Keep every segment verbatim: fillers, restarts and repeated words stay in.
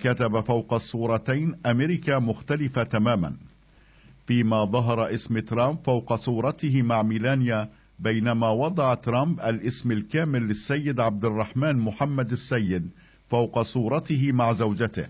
كتب فوق الصورتين أمريكا مختلفة تماما، فيما ظهر اسم ترامب فوق صورته مع ميلانيا، بينما وضع ترامب الاسم الكامل للسيد عبد الرحمن محمد السيد فوق صورته مع زوجته.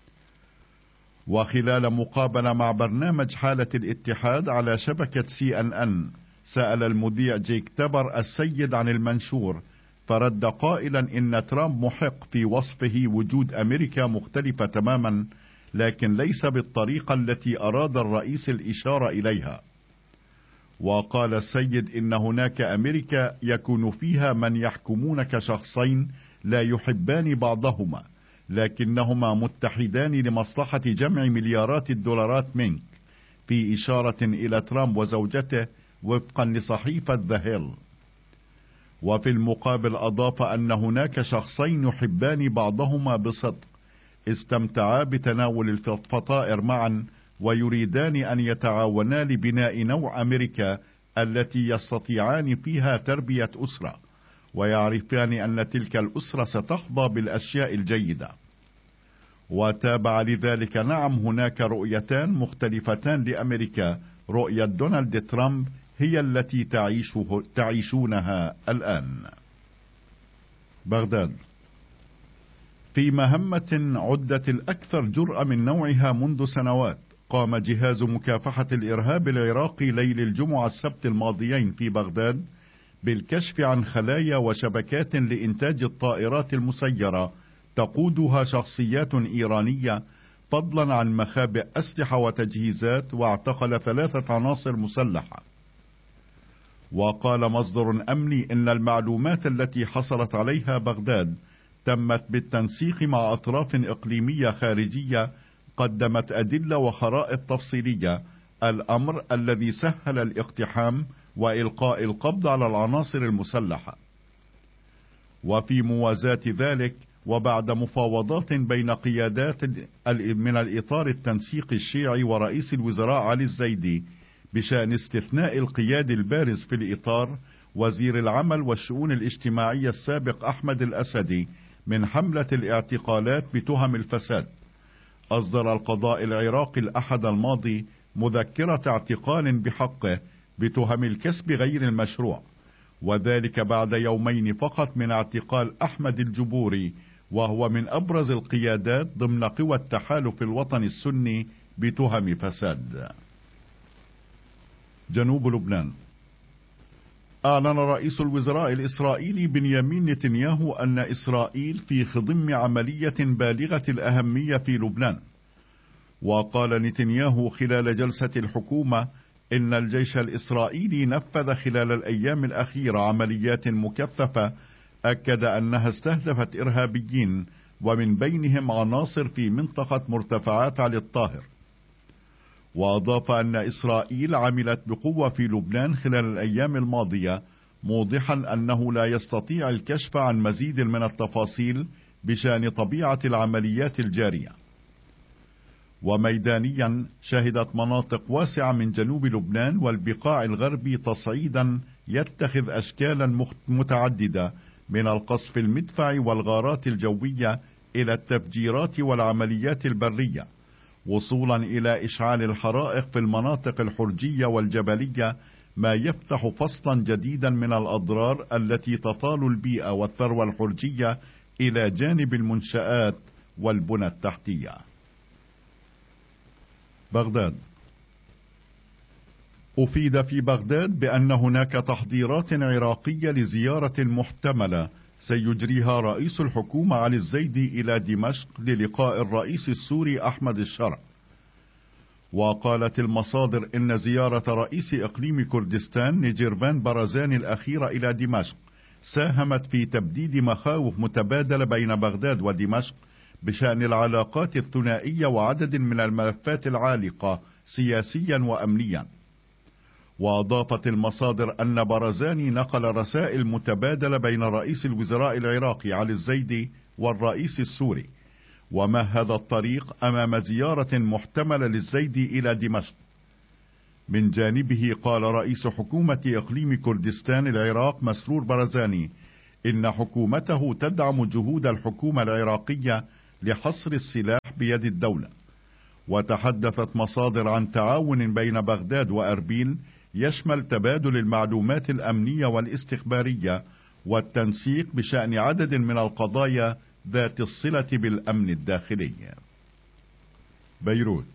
وخلال مقابلة مع برنامج حالة الاتحاد على شبكة سي ان ان، سأل المذيع جيك تبر السيد عن المنشور، فرد قائلا إن ترامب محق في وصفه وجود أمريكا مختلفة تماما، لكن ليس بالطريقة التي أراد الرئيس الإشارة إليها. وقال السيد إن هناك أمريكا يكون فيها من يحكمون كشخصين لا يحبان بعضهما، لكنهما متحدان لمصلحة جمع مليارات الدولارات منك، في إشارة إلى ترامب وزوجته وفقا لصحيفة ذا هيل. وفي المقابل أضاف أن هناك شخصين يحبان بعضهما بصدق، استمتعا بتناول الفطائر معا، ويريدان أن يتعاونا لبناء نوع أمريكا التي يستطيعان فيها تربية أسرة، ويعرفان أن تلك الأسرة ستحظى بالأشياء الجيدة. وتابع لذلك: نعم، هناك رؤيتان مختلفتان لأمريكا، رؤية دونالد ترامب هي التي تعيشه تعيشونها الآن. بغداد. في مهمة عدت الأكثر جرأة من نوعها منذ سنوات، قام جهاز مكافحة الإرهاب العراقي ليل الجمعة السبت الماضيين في بغداد بالكشف عن خلايا وشبكات لإنتاج الطائرات المسيرة تقودها شخصيات إيرانية، فضلا عن مخابئ أسلحة وتجهيزات، واعتقل ثلاثة عناصر مسلحة. وقال مصدر أمني إن المعلومات التي حصلت عليها بغداد تمت بالتنسيق مع أطراف إقليمية خارجية قدمت أدلة وخرائط تفصيلية، الأمر الذي سهل الاقتحام وإلقاء القبض على العناصر المسلحة. وفي موازاة ذلك، وبعد مفاوضات بين قيادات من الإطار التنسيقي الشيعي ورئيس الوزراء علي الزيدي بشأن استثناء القيادي البارز في الإطار، وزير العمل والشؤون الاجتماعية السابق أحمد الأسدي، من حملة الاعتقالات بتهم الفساد، أصدر القضاء العراقي الأحد الماضي مذكرة اعتقال بحقه بتهم الكسب غير المشروع، وذلك بعد يومين فقط من اعتقال أحمد الجبوري، وهو من أبرز القيادات ضمن قوى التحالف الوطني السني بتهم فساد. جنوب لبنان. أعلن رئيس الوزراء الإسرائيلي بنيامين نتنياهو أن إسرائيل في خضم عملية بالغة الأهمية في لبنان. وقال نتنياهو خلال جلسة الحكومة إن الجيش الإسرائيلي نفذ خلال الأيام الأخيرة عمليات مكثفة أكد أنها استهدفت إرهابيين، ومن بينهم عناصر في منطقة مرتفعات علي الطاهر. وأضاف أن إسرائيل عملت بقوة في لبنان خلال الأيام الماضية، موضحا أنه لا يستطيع الكشف عن مزيد من التفاصيل بشأن طبيعة العمليات الجارية. وميدانيا، شهدت مناطق واسعة من جنوب لبنان والبقاع الغربي تصعيدا يتخذ أشكالا متعددة، من القصف المدفعي والغارات الجوية إلى التفجيرات والعمليات البرية، وصولا إلى إشعال الحرائق في المناطق الحرجية والجبلية، ما يفتح فصلا جديدا من الأضرار التي تطال البيئة والثروة الحرجية إلى جانب المنشآت والبنى التحتية. بغداد. أفيد في بغداد بأن هناك تحضيرات عراقية لزيارة محتملة سيجريها رئيس الحكومة علي الزيدي إلى دمشق للقاء الرئيس السوري أحمد الشرع. وقالت المصادر إن زيارة رئيس إقليم كردستان نجيرفان برزاني الأخيرة إلى دمشق ساهمت في تبديد مخاوف متبادلة بين بغداد ودمشق بشأن العلاقات الثنائية وعدد من الملفات العالقة سياسيا وأمنيا. وأضافت المصادر أن برزاني نقل رسائل متبادلة بين رئيس الوزراء العراقي علي الزيدي والرئيس السوري، ومهد الطريق أمام زيارة محتملة للزيدي إلى دمشق. من جانبه، قال رئيس حكومة إقليم كردستان العراق مسرور برزاني إن حكومته تدعم جهود الحكومة العراقية لحصر السلاح بيد الدولة. وتحدثت مصادر عن تعاون بين بغداد وأربيل يشمل تبادل المعلومات الأمنية والاستخبارية والتنسيق بشأن عدد من القضايا ذات الصلة بالأمن الداخلي. بيروت.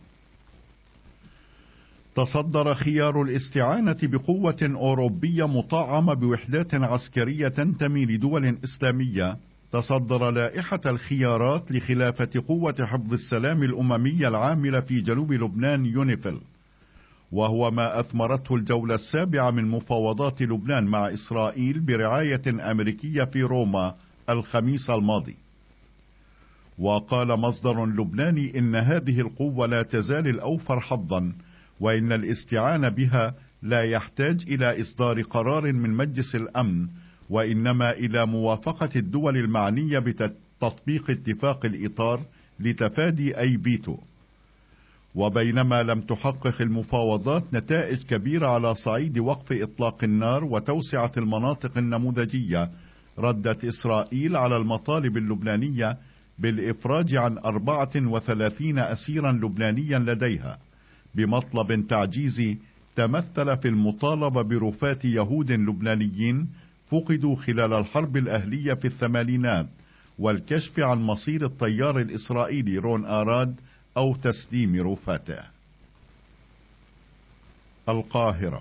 تصدر خيار الاستعانة بقوة أوروبية مطعمة بوحدات عسكرية تنتمي لدول إسلامية تصدر لائحة الخيارات لخلافة قوة حفظ السلام الأممية العاملة في جنوب لبنان يونيفيل، وهو ما أثمرته الجولة السابعة من مفاوضات لبنان مع إسرائيل برعاية أمريكية في روما الخميس الماضي. وقال مصدر لبناني إن هذه القوة لا تزال الأوفر حظا، وإن الاستعانة بها لا يحتاج إلى إصدار قرار من مجلس الأمن، وإنما إلى موافقة الدول المعنية بتطبيق اتفاق الإطار لتفادي أي فيتو. وبينما لم تحقق المفاوضات نتائج كبيرة على صعيد وقف إطلاق النار وتوسعة المناطق النموذجية، ردت إسرائيل على المطالب اللبنانية بالإفراج عن أربعة وثلاثين أسيرا لبنانيا لديها، بمطلب تعجيزي تمثل في المطالبة برفات يهود لبنانيين فقدوا خلال الحرب الأهلية في الثمانينات، والكشف عن مصير الطيار الإسرائيلي رون آراد أو تسليم رفاته. القاهرة.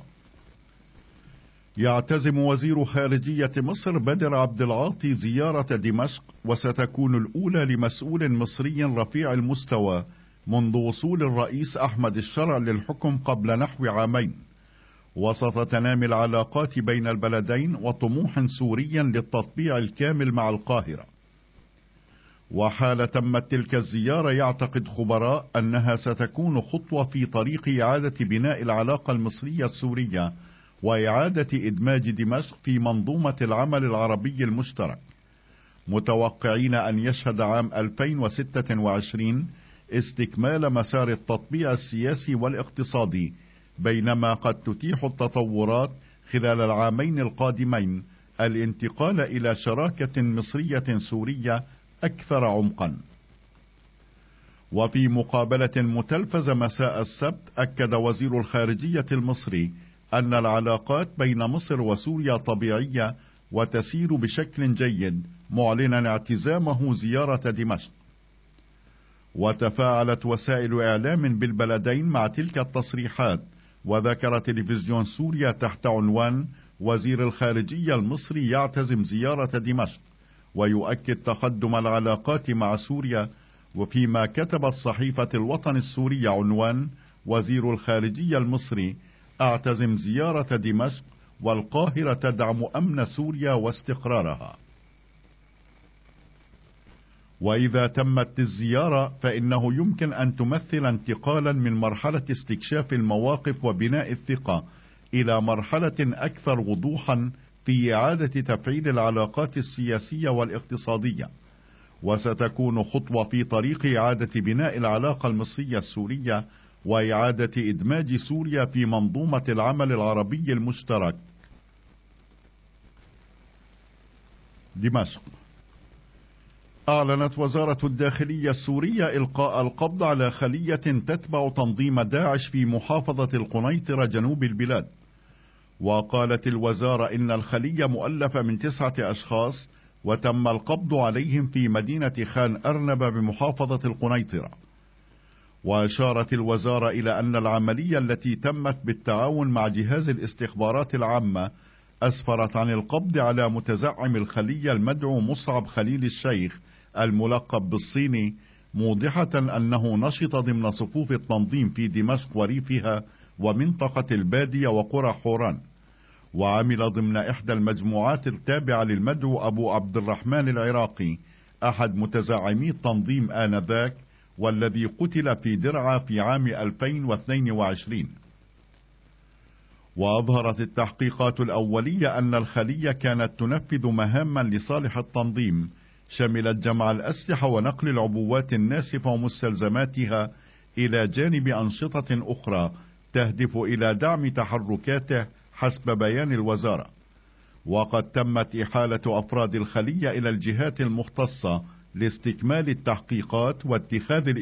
يعتزم وزير خارجية مصر بدر عبد العاطي زيارة دمشق، وستكون الأولى لمسؤول مصري رفيع المستوى منذ وصول الرئيس أحمد الشرع للحكم قبل نحو عامين، وسط تنامي العلاقات بين البلدين وطموح سوري للتطبيع الكامل مع القاهرة. وحال تمت تلك الزيارة يعتقد خبراء أنها ستكون خطوة في طريق إعادة بناء العلاقة المصرية السورية وإعادة إدماج دمشق في منظومة العمل العربي المشترك، متوقعين أن يشهد عام ألفين وستة وعشرين استكمال مسار التطبيع السياسي والاقتصادي، بينما قد تتيح التطورات خلال العامين القادمين الانتقال إلى شراكة مصرية سورية أكثر عمقا. وفي مقابلة متلفزة مساء السبت أكد وزير الخارجية المصري أن العلاقات بين مصر وسوريا طبيعية وتسير بشكل جيد، معلنا اعتزامه زيارة دمشق. وتفاعلت وسائل إعلام بالبلدين مع تلك التصريحات، وذكر تلفزيون سوريا تحت عنوان وزير الخارجية المصري يعتزم زيارة دمشق ويؤكد تقدم العلاقات مع سوريا، وفيما كتبت صحيفة الوطن السورية عنوان وزير الخارجية المصري اعتزم زيارة دمشق والقاهرة تدعم أمن سوريا واستقرارها. وإذا تمت الزيارة فإنه يمكن أن تمثل انتقالا من مرحلة استكشاف المواقف وبناء الثقة إلى مرحلة أكثر وضوحا في إعادة تفعيل العلاقات السياسية والاقتصادية، وستكون خطوة في طريق إعادة بناء العلاقة المصرية السورية وإعادة إدماج سوريا في منظومة العمل العربي المشترك. دمشق. أعلنت وزارة الداخلية السورية إلقاء القبض على خلية تتبع تنظيم داعش في محافظة القنيطرة جنوب البلاد. وقالت الوزارة إن الخلية مؤلفة من تسعة أشخاص وتم القبض عليهم في مدينة خان أرنب بمحافظة القنيطرة. وأشارت الوزارة إلى أن العملية التي تمت بالتعاون مع جهاز الاستخبارات العامة أسفرت عن القبض على متزعم الخلية المدعو مصعب خليل الشيخ الملقب بالصيني، موضحة أنه نشط ضمن صفوف التنظيم في دمشق وريفها ومنطقة البادية وقرى حوران، وعمل ضمن إحدى المجموعات التابعة للمدعو أبو عبد الرحمن العراقي أحد متزعمي التنظيم آنذاك، والذي قتل في درعا في عام ألفين واثنين وعشرين. وأظهرت التحقيقات الأولية أن الخلية كانت تنفذ مهاما لصالح التنظيم شملت جمع الأسلحة ونقل العبوات الناسفة ومستلزماتها، إلى جانب أنشطة أخرى تهدف إلى دعم تحركاته حسب بيان الوزارة. وقد تمت إحالة أفراد الخلية إلى الجهات المختصة لاستكمال التحقيقات واتخاذ